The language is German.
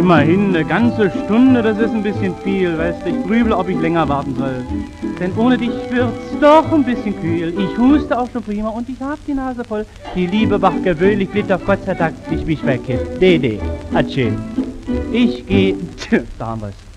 immerhin eine ganze Stunde, das ist ein bisschen viel, weißt du, ich grübel, ob ich länger warten soll. Denn ohne dich wird's doch ein bisschen kühl. Ich huste auch schon prima und ich hab die Nase voll. Die Liebe macht gewöhnlich blind auf Gott sei Dank, ich mich wegkipp. Dede, Atschee. Ich geh, da haben wir's.